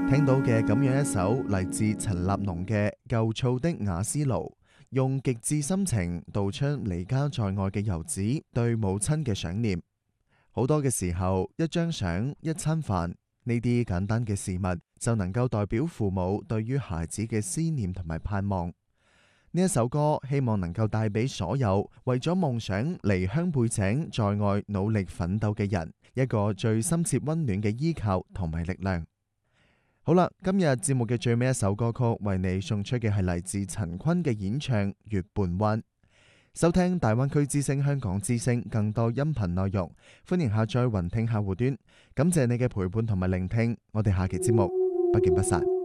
聽到嘅咁樣一首嚟自陳立農嘅《舊燥的雅思路》，用極致心情道出離家在外嘅遊子對母親嘅想念。好多嘅時候，一張相、一餐飯，呢啲簡單嘅事物就能夠代表父母對於孩子嘅思念同埋盼望。呢一首歌希望能夠帶俾所有為咗夢想離鄉背井在外努力奮鬥嘅人一個最深切溫暖嘅依靠同埋力量。好啦，今日節目嘅最尾一首歌曲為你送出嘅係嚟自陳坤嘅演唱《月半彎》。收聽大灣區之聲香港之聲更多音頻內容，歡迎下載雲聽客戶端。感謝你嘅陪伴同埋聆聽，我哋下期節目不見不散。